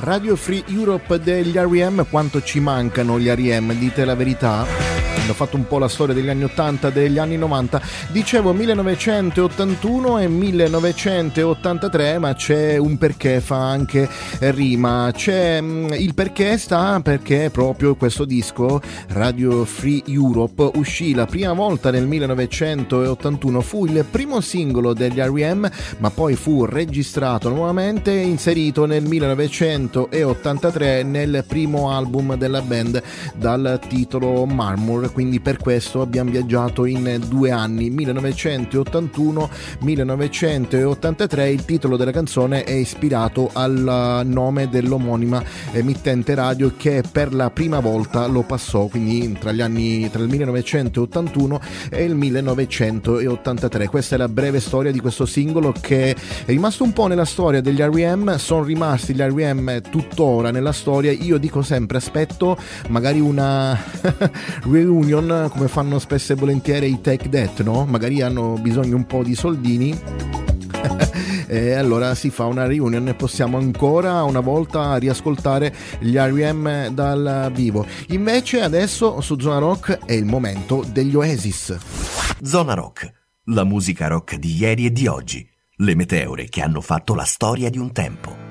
Radio Free Europe degli R.E.M. Quanto ci mancano gli R.E.M., dite la verità? Hanno fatto un po' la storia degli anni 80, degli anni 90. Dicevo 1981 e 1983, ma c'è un perché, fa anche rima. C'è il perché perché proprio questo disco Radio Free Europe uscì la prima volta nel 1981, fu il primo singolo degli R.E.M., ma poi fu registrato nuovamente e inserito nel 1983 nel primo album della band dal titolo Marmor. Quindi per questo abbiamo viaggiato in 2 anni, 1981-1983. Il titolo della canzone è ispirato al nome dell'omonima emittente radio che per la prima volta lo passò, quindi tra il 1981 e il 1983. Questa è la breve storia di questo singolo che è rimasto un po' nella storia degli R.E.M., sono rimasti gli R.E.M. tuttora nella storia. Io dico sempre, aspetto magari una reunion come fanno spesso e volentieri i Take That, no? Magari hanno bisogno un po' di soldini e allora si fa una reunion e possiamo ancora una volta riascoltare gli R.E.M. dal vivo. Invece adesso su Zona Rock è il momento degli Oasis. Zona Rock, la musica rock di ieri e di oggi, le meteore che hanno fatto la storia di un tempo.